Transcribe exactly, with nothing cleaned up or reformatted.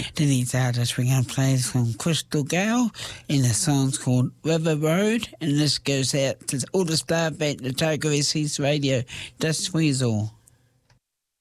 Denise artist we're going to play is from Crystal Gale, and the song's called River Road, and this goes out to all the staff at the Tiger S S Radio. Dust Weasel.